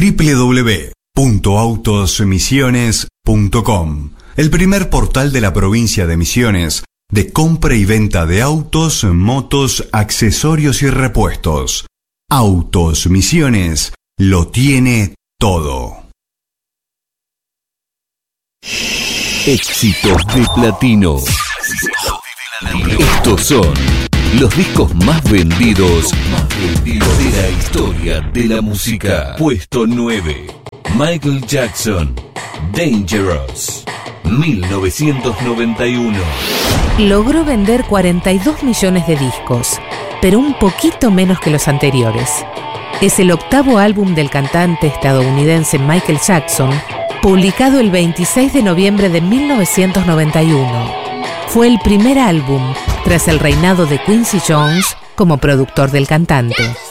www.autosmisiones.com, el primer portal de la provincia de Misiones de compra y venta de autos, motos, accesorios y repuestos. Autos Misiones lo tiene todo. Éxitos de platino. Estos son los discos más vendidos de la historia de la música. Puesto 9. Michael Jackson, Dangerous, 1991. Logró vender 42 millones de discos, pero un poquito menos que los anteriores. Es el octavo álbum del cantante estadounidense Michael Jackson, publicado el 26 de noviembre de 1991. Fue el primer álbum tras el reinado de Quincy Jones como productor del cantante.